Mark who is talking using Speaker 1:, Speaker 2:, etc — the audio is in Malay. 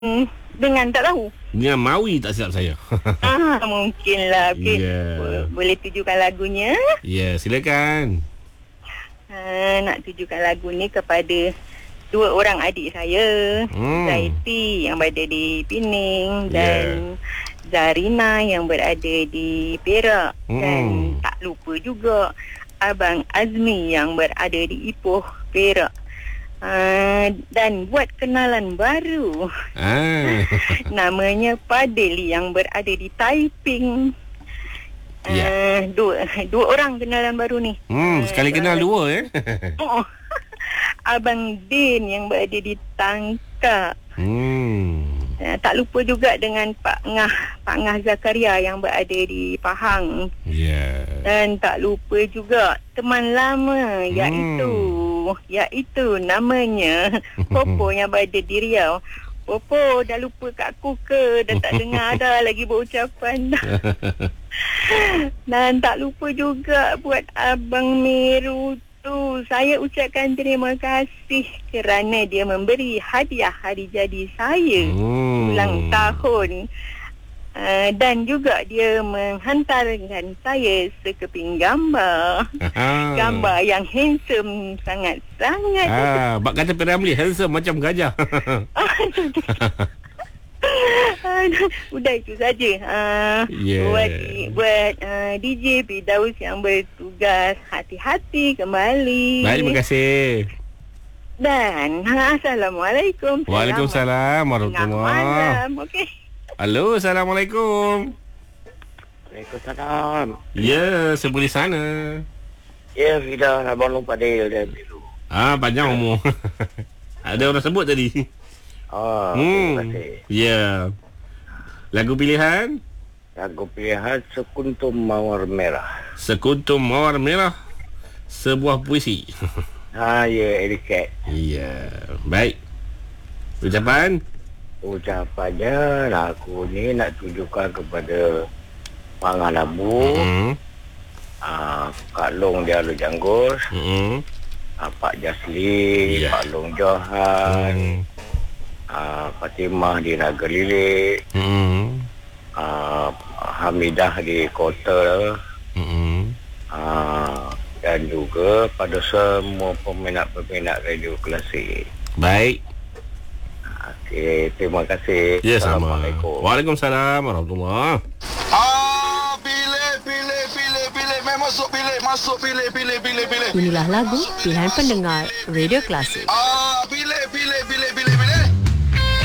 Speaker 1: dengan tak tahu.
Speaker 2: Dengan Mawi tak silap saya.
Speaker 1: Mungkinlah. Okay. Boleh tujukan lagunya?
Speaker 2: Ya, silakan.
Speaker 1: Nak tujukan lagu ni kepada dua orang adik saya, Zaiti yang berada di Pening dan Zarina yang berada di Perak, dan tak lupa juga Abang Azmi yang berada di Ipoh, Perak. Dan buat kenalan baru. Namanya Padil yang berada di Taiping. Dua orang kenalan baru ni.
Speaker 2: Sekali kenal dua
Speaker 1: Abang Din yang berada di Tangkak. Tak lupa juga dengan Pak Ngah Zakaria yang berada di Pahang. Dan tak lupa juga teman lama iaitu namanya Popo yang berada di Riau. Popo, dah lupa kat aku ke? Dah tak dengar dah lagi berucapan dah. Dan tak lupa juga buat Abang Meru tu. Saya ucapkan terima kasih kerana dia memberi hadiah hari jadi saya ulang tahun. Dan juga dia menghantarkan saya sekeping gambar. Gambar yang handsome sangat-sangat.
Speaker 2: Bak kata P.Ramlee handsome macam gajah.
Speaker 1: Udah itu saja. Buat DJ Firdaus yang bertugas, hati-hati kembali.
Speaker 2: Baik, terima kasih.
Speaker 1: Dan Assalamualaikum.
Speaker 2: Waalaikumsalam warahmatullahi.
Speaker 1: Okey.
Speaker 2: Halo, Assalamualaikum.
Speaker 3: Waalaikumsalam.
Speaker 2: Ya, sebelah sana.
Speaker 3: Ya, Fida, Abang Long Padil dan Biru.
Speaker 2: Panjang umur. Ada orang sebut tadi.
Speaker 3: Terima kasih.
Speaker 2: Ya. Lagu pilihan?
Speaker 3: Lagu pilihan Sekuntum Mawar Merah.
Speaker 2: Sekuntum Mawar Merah, sebuah puisi.
Speaker 3: Ya, Ericat.
Speaker 2: Ya. Baik.
Speaker 3: Ucapannya lagu ni nak tujukan kepada Pangan Labu, Kak Long dia Alu Janggus, Pak Jasli, Pak Long Johan, Fatimah di Naga Lilik, Hamidah di Kota, dan juga pada semua peminat-peminat radio klasik.
Speaker 2: Baik.
Speaker 3: Okey, terima kasih.
Speaker 2: Ya, sama.
Speaker 3: Assalamualaikum.
Speaker 2: Waalaikumsalam warahmatullahi.
Speaker 4: Pilih, memang masuk pilih.
Speaker 5: Inilah lagu pilihan pendengar Radio Klasik.